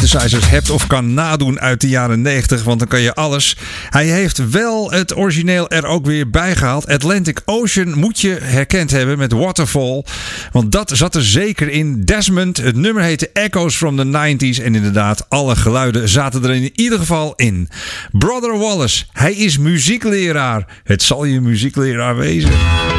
synthesizers hebt of kan nadoen uit de jaren 90, want dan kan je alles. Hij heeft wel het origineel er ook weer bij gehaald. Atlantic Ocean moet je herkend hebben met Waterfall, want dat zat er zeker in. Desmond, het nummer heette Echoes from the 90s en inderdaad, alle geluiden zaten er in ieder geval in. Brother Wallace, hij is muziekleraar. Het zal je muziekleraar wezen.